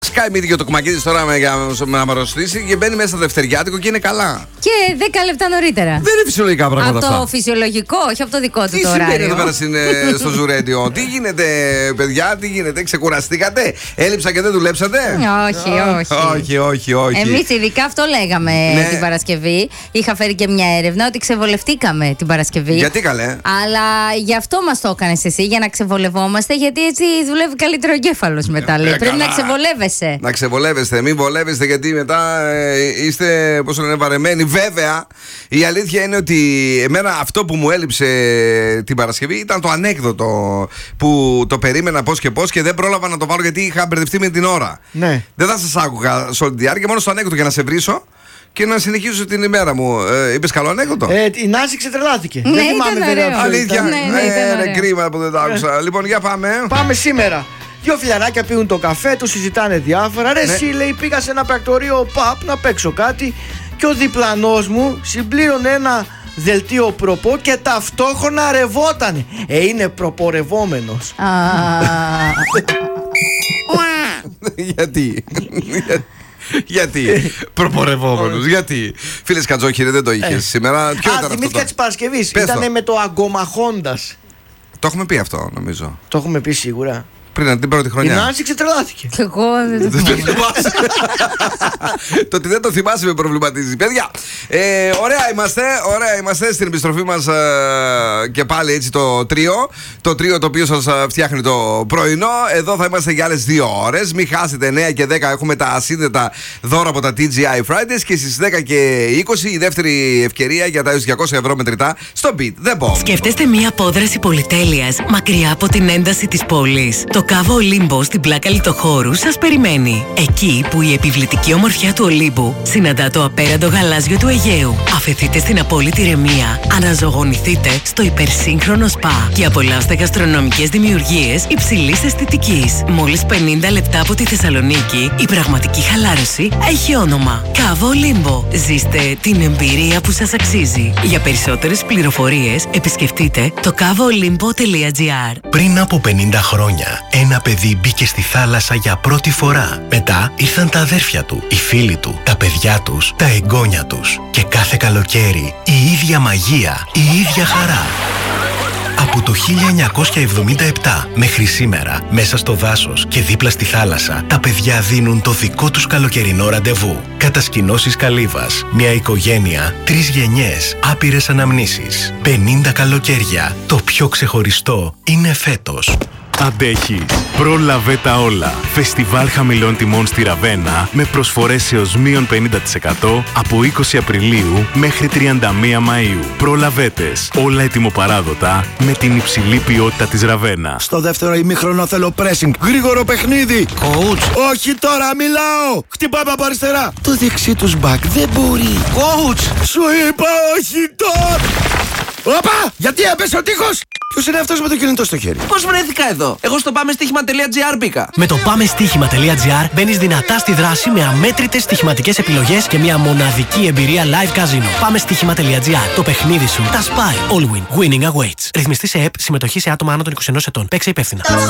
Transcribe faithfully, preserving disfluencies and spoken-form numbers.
Σκάει μύτη και το κουμακίδι τώρα με, για να αμαρρωστήσει και μπαίνει μέσα δευτεριάτικο και είναι καλά. Και δέκα λεπτά νωρίτερα. Δεν είναι φυσιολογικά πράγματα από αυτά. Από το φυσιολογικό, όχι από το δικό του τι το ωράριο. Τι συμβαίνει εδώ πέρα στο Ζουρέντιο? Τι γίνεται, παιδιά, τι γίνεται, ξεκουραστήκατε? Έλειψα και δεν δουλέψατε? Όχι, όχι. όχι, όχι, όχι. Εμείς ειδικά αυτό λέγαμε ναι. την Παρασκευή. Είχα φέρει και μια έρευνα ότι ξεβολευτήκαμε την Παρασκευή. Γιατί καλέ? Αλλά γι' αυτό μας το έκανες εσύ, για να ξεβολευόμαστε, γιατί έτσι δουλεύει καλύτερο ο εγκέφαλος μετά. Λέει. Πρέπει να ξεβολεύεσαι. Να ξεβολεύεστε, μην βολεύεστε, γιατί μετά ε, είστε, πώς λένε, βαρεμένοι. Βέβαια, η αλήθεια είναι ότι εμένα αυτό που μου έλειψε την Παρασκευή ήταν το ανέκδοτο που το περίμενα πώς και πώς και δεν πρόλαβα να το βάλω γιατί είχα μπερδευτεί με την ώρα. Ναι. Δεν θα σας άκουγα σε όλη τη διάρκεια, μόνο στο ανέκδοτο για να σε βρίσω και να συνεχίσω την ημέρα μου. Ε, είπες καλό ανέκδοτο? Ε, η Νάση ξετρελάθηκε. Ναι, δεν θυμάμαι ωραίο. Αλήθεια. Ναι, ναι, ε, ρε, κρίμα που δεν το άκουσα. Ε. Λοιπόν, για πάμε. Πάμε σήμερα. Δύο φιλαράκια πίνουν το καφέ του, συζητάνε διάφορα. Ρε, ναι. Εσύ, λέει, πήγα σε ένα πρακτορείο παπ να παίξω κάτι και ο διπλανός μου συμπλήρωνε ένα δελτίο προπό και ταυτόχρονα ρευότανε. Ε, είναι προπορευόμενος. Γιατί? Γιατί? Προπορευόμενος, γιατί? Φίλε Κατζόχυρε, δεν το είχες σήμερα. Α, θυμήθηκα της Παρασκευής. Ήτανε με το αγκομαχώντας. Το έχουμε πει αυτό, νομίζω. Το έχουμε πει σίγουρα. Πριν την πρώτη χρονιά. Η Νάνση ξετρελάθηκε. Και εγώ δεν το θυμάσαι. Το ότι δεν το θυμάσαι με προβληματίζει. Παιδιά, ε, ωραία είμαστε. Ωραία είμαστε στην επιστροφή μας ε, και πάλι έτσι το τρίο. Το τρίο το οποίο σας φτιάχνει το πρωινό. Εδώ θα είμαστε για άλλες δύο ώρες. Μην χάσετε, εννιά και δέκα έχουμε τα ασύνδετα δώρα από τα τι τζι άι Fridays. Και στις δέκα και είκοσι η δεύτερη ευκαιρία για τα έως διακόσια ευρώ μετρητά στο Beat The Bomb. Σκέφτεστε μια απόδραση πολυτέλειας μακριά από την ένταση της πόλης. Το Κάβο Ολύμπο στην πλάκα Λιτοχώρου σας περιμένει. Εκεί που η επιβλητική ομορφιά του Ολύμπου συναντά το απέραντο γαλάζιο του Αιγαίου. Αφεθείτε στην απόλυτη ηρεμία, αναζωογονηθείτε στο υπερσύγχρονο σπα και απολαύστε γαστρονομικές δημιουργίες υψηλής αισθητικής. Μόλις πενήντα λεπτά από τη Θεσσαλονίκη, η πραγματική χαλάρωση έχει όνομα. Κάβο Ολύμπο. Ζήστε την εμπειρία που σας αξίζει. Για περισσότερες πληροφορίες επισκεφτείτε το κάβο ολύμπο τελεία τζι άρ. Πριν από πενήντα χρόνια, ένα παιδί μπήκε στη θάλασσα για πρώτη φορά. Μετά ήρθαν τα αδέρφια του, οι φίλοι του, τα παιδιά τους, τα εγγόνια τους. Και κάθε καλοκαίρι η ίδια μαγεία, η ίδια χαρά. Από το χίλια εννιακόσια εβδομήντα επτά μέχρι σήμερα, μέσα στο δάσος και δίπλα στη θάλασσα, τα παιδιά δίνουν το δικό τους καλοκαιρινό ραντεβού. Κατασκηνώσεις Καλύβας, μια οικογένεια, τρεις γενιές, άπειρες αναμνήσεις. πενήντα καλοκαίρια. Το πιο ξεχωριστό είναι φέτος. Αντέχεις. Πρόλαβε τα όλα. Φεστιβάλ χαμηλών τιμών στη Ραβένα με προσφορές έως μείον πενήντα τοις εκατό από είκοσι Απριλίου μέχρι τριάντα μία Μαΐου. Προλαβέτες. Όλα ετοιμοπαράδοτα με την υψηλή ποιότητα της Ραβένα. Στο δεύτερο ημίχρονο θέλω pressing. Γρήγορο παιχνίδι. Coach. Όχι τώρα, μιλάω. Χτυπάμε από αριστερά. Το δεξί τους back δεν μπορεί. Coach. Σου είπα όχι τώρα. Όπα! Γιατί έπεσε ο τείχος! Ποιος είναι αυτός με το κινητό στο χέρι? Πώς βρέθηκα εδώ? Εγώ στο πάμε στοίχημα τελεία τζι άρ μπήκα. Με το πάμε στοίχημα τελεία τζι άρ μπαίνεις δυνατά στη δράση με αμέτρητες στοιχηματικές επιλογές και μια μοναδική εμπειρία live casino. Πάμε στοίχημα τελεία τζι άρ. Το παιχνίδι σου τα σπάει. All win. Winning awaits. Ρυθμιστή σε ΕΠ. Συμμετοχή σε άτομα άνω των είκοσι ενός ετών. Παίξε υπεύθυνα.